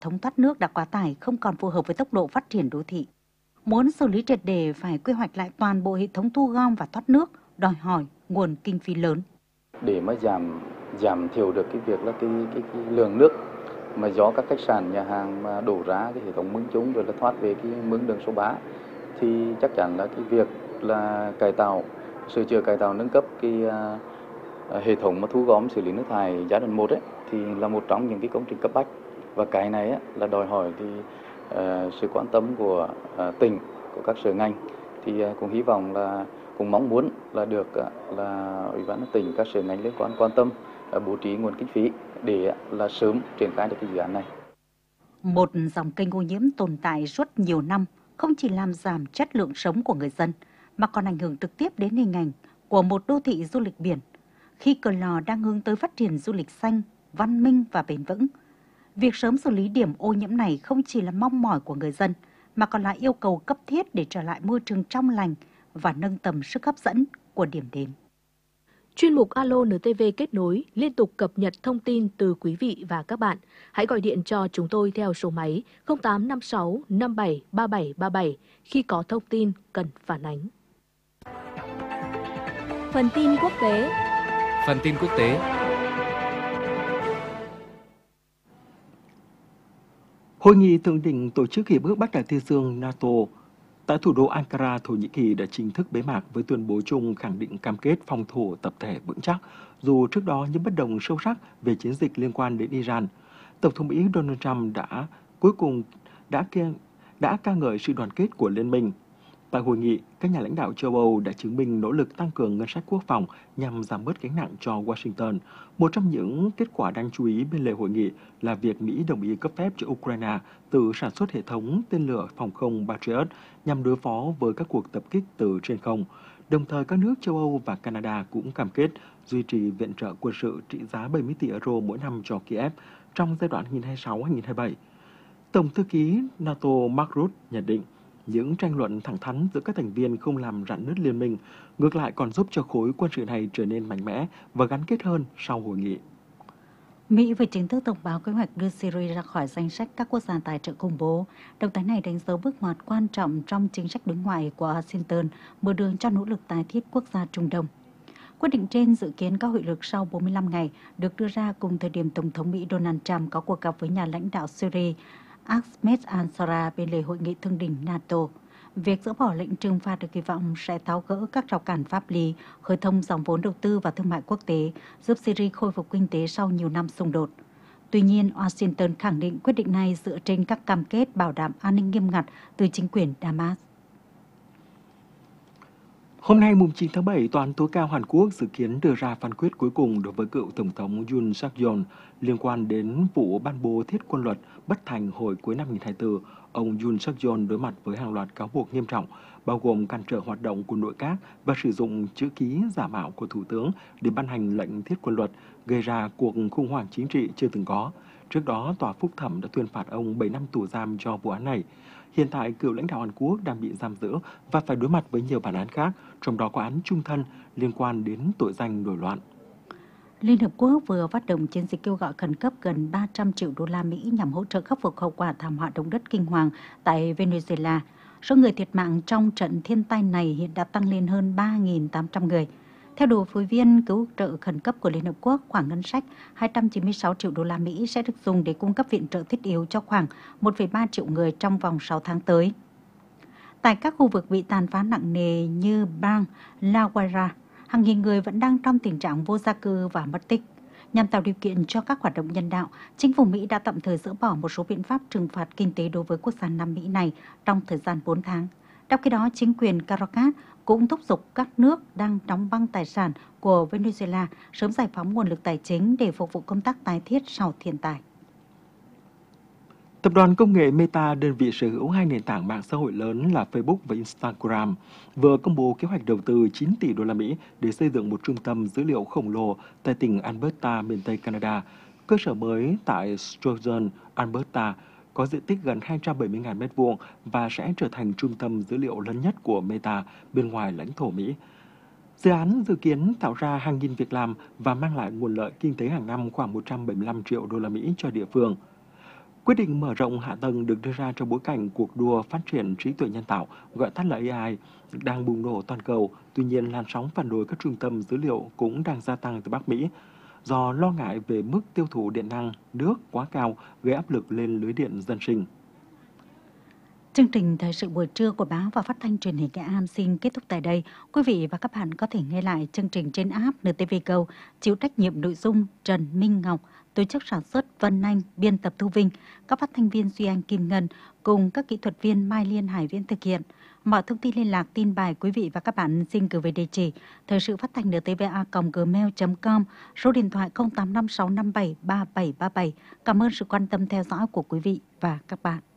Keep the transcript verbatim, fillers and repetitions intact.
thống thoát nước đã quá tải, không còn phù hợp với tốc độ phát triển đô thị. Muốn xử lý triệt để phải quy hoạch lại toàn bộ hệ thống thu gom và thoát nước, đòi hỏi nguồn kinh phí lớn. Để mà giảm giảm thiểu được cái việc là cái, cái, cái lượng nước mà do các khách sạn, nhà hàng mà đổ ra cái hệ thống mương chung rồi là thoát về cái mương đường số ba, thì chắc chắn là cái việc là cải tạo, sửa chữa cải tạo nâng cấp cái uh, hệ thống mà thu gom xử lý nước thải giai đoạn một ấy thì là một trong những cái công trình cấp bách, và cái này ấy, là đòi hỏi thì uh, sự quan tâm của uh, tỉnh, của các sở ngành, thì uh, cũng hy vọng là cũng mong muốn là được uh, là ủy ban nhân tỉnh, các sở ngành liên quan quan tâm uh, bố trí nguồn kinh phí để uh, là sớm triển khai được cái dự án này. Một dòng kênh ô nhiễm tồn tại suốt nhiều năm không chỉ làm giảm chất lượng sống của người dân mà còn ảnh hưởng trực tiếp đến hình ảnh của một đô thị du lịch biển. Khi Cờ Lò đang hướng tới phát triển du lịch xanh, văn minh và bền vững, việc sớm xử lý điểm ô nhiễm này không chỉ là mong mỏi của người dân mà còn là yêu cầu cấp thiết để trở lại môi trường trong lành và nâng tầm sức hấp dẫn của điểm đến. Chuyên mục Alo en tê vê kết nối liên tục cập nhật thông tin từ quý vị và các bạn. Hãy gọi điện cho chúng tôi theo số máy không tám năm sáu năm bảy ba bảy ba bảy khi có thông tin cần phản ánh. Phần tin quốc tế. Phần tin quốc tế. Hội nghị thượng đỉnh Tổ chức Hiệp ước Bắc Đại Tây Dương NATO tại thủ đô Ankara, Thổ Nhĩ Kỳ đã chính thức bế mạc với tuyên bố chung khẳng định cam kết phòng thủ tập thể vững chắc, dù trước đó những bất đồng sâu sắc về chiến dịch liên quan đến Iran. Tổng thống Mỹ Donald Trump đã cuối cùng đã kêu, đã ca ngợi sự đoàn kết của liên minh. Tại hội nghị, các nhà lãnh đạo châu Âu đã chứng minh nỗ lực tăng cường ngân sách quốc phòng nhằm giảm bớt gánh nặng cho Washington. Một trong những kết quả đáng chú ý bên lề hội nghị là việc Mỹ đồng ý cấp phép cho Ukraine tự sản xuất hệ thống tên lửa phòng không Patriot nhằm đối phó với các cuộc tập kích từ trên không. Đồng thời, các nước châu Âu và Canada cũng cam kết duy trì viện trợ quân sự trị giá bảy mươi tỷ euro mỗi năm cho Kiev trong giai đoạn hai nghìn không trăm hai mươi sáu đến hai nghìn không trăm hai mươi bảy. Tổng thư ký NATO Mark Rutte nhận định, những tranh luận thẳng thắn giữa các thành viên không làm rạn nứt liên minh, ngược lại còn giúp cho khối quân sự này trở nên mạnh mẽ và gắn kết hơn sau hội nghị. Mỹ vừa chính thức thông báo kế hoạch đưa Syria ra khỏi danh sách các quốc gia tài trợ khủng bố. Động thái này đánh dấu bước ngoặt quan trọng trong chính sách đối ngoại của Washington, mở đường cho nỗ lực tái thiết quốc gia Trung Đông. Quyết định trên dự kiến có hiệu lực sau bốn mươi lăm ngày, được đưa ra cùng thời điểm Tổng thống Mỹ Donald Trump có cuộc gặp với nhà lãnh đạo Syria Ahmed al-Shara bên lề hội nghị thượng đỉnh NATO. Việc dỡ bỏ lệnh trừng phạt được kỳ vọng sẽ tháo gỡ các rào cản pháp lý, khơi thông dòng vốn đầu tư và thương mại quốc tế, giúp Syria khôi phục kinh tế sau nhiều năm xung đột. Tuy nhiên, Washington khẳng định quyết định này dựa trên các cam kết bảo đảm an ninh nghiêm ngặt từ chính quyền Damas. Hôm nay, mùng chín tháng bảy, Tòa án tối cao Hàn Quốc dự kiến đưa ra phán quyết cuối cùng đối với cựu Tổng thống Yoon Suk-yeol liên quan đến vụ ban bố thiết quân luật bất thành hồi cuối năm hai nghìn không trăm hai mươi tư. Ông Yoon Suk-yeol đối mặt với hàng loạt cáo buộc nghiêm trọng, bao gồm cản trở hoạt động của nội các và sử dụng chữ ký giả mạo của Thủ tướng để ban hành lệnh thiết quân luật, gây ra cuộc khủng hoảng chính trị chưa từng có. Trước đó, Tòa phúc thẩm đã tuyên phạt ông bảy năm tù giam cho vụ án này. Hiện tại, cựu lãnh đạo Hàn Quốc đang bị giam giữ và phải đối mặt với nhiều bản án khác, trong đó có án chung thân liên quan đến tội danh nổi loạn. Liên Hợp Quốc vừa phát động chiến dịch kêu gọi khẩn cấp gần ba trăm triệu đô la Mỹ nhằm hỗ trợ khắc phục hậu quả thảm họa động đất kinh hoàng tại Venezuela. Số người thiệt mạng trong trận thiên tai này hiện đã tăng lên hơn ba nghìn tám trăm người. Theo điều phối viên cứu trợ khẩn cấp của Liên Hợp Quốc, khoản ngân sách hai trăm chín mươi sáu triệu đô la Mỹ sẽ được dùng để cung cấp viện trợ thiết yếu cho khoảng một phẩy ba triệu người trong vòng sáu tháng tới. Tại các khu vực bị tàn phá nặng nề như bang La Guaira, hàng nghìn người vẫn đang trong tình trạng vô gia cư và mất tích. Nhằm tạo điều kiện cho các hoạt động nhân đạo, chính phủ Mỹ đã tạm thời dỡ bỏ một số biện pháp trừng phạt kinh tế đối với quốc gia Nam Mỹ này trong thời gian bốn tháng. Trong khi đó, chính quyền Caracas cũng thúc giục các nước đang đóng băng tài sản của Venezuela sớm giải phóng nguồn lực tài chính để phục vụ công tác tái thiết sau thiên tai. Tập đoàn công nghệ Meta, đơn vị sở hữu hai nền tảng mạng xã hội lớn là Facebook và Instagram, vừa công bố kế hoạch đầu tư chín tỷ đô la Mỹ để xây dựng một trung tâm dữ liệu khổng lồ tại tỉnh Alberta, miền Tây Canada. Cơ sở mới tại Sturgeon, Alberta, có diện tích gần hai trăm bảy mươi nghìn mét vuông và sẽ trở thành trung tâm dữ liệu lớn nhất của Meta bên ngoài lãnh thổ Mỹ. Dự án dự kiến tạo ra hàng nghìn việc làm và mang lại nguồn lợi kinh tế hàng năm khoảng một trăm bảy mươi lăm triệu đô la Mỹ cho địa phương. Quyết định mở rộng hạ tầng được đưa ra trong bối cảnh cuộc đua phát triển trí tuệ nhân tạo, gọi tắt là a i, đang bùng nổ toàn cầu. Tuy nhiên, làn sóng phản đối các trung tâm dữ liệu cũng đang gia tăng từ Bắc Mỹ do lo ngại về mức tiêu thụ điện năng nước quá cao, gây áp lực lên lưới điện dân sinh. Chương trình thời sự buổi trưa của báo và phát thanh truyền hình Nghệ An xin kết thúc tại đây. Quý vị và các bạn có thể nghe lại chương trình trên app en tê vê Go, chịu trách nhiệm nội dung Trần Minh Ngọc, tổ chức sản xuất Vân Anh, biên tập Thu Vinh, các phát thanh viên Duy Anh Kim Ngân cùng các kỹ thuật viên Mai Liên Hải Viễn thực hiện. Mọi thông tin liên lạc tin bài quý vị và các bạn xin gửi về địa chỉ thời sự phát thanh en tê vê a còng gmail chấm com, số điện thoại không tám năm sáu năm bảy ba bảy ba bảy. Cảm ơn sự quan tâm theo dõi của quý vị và các bạn.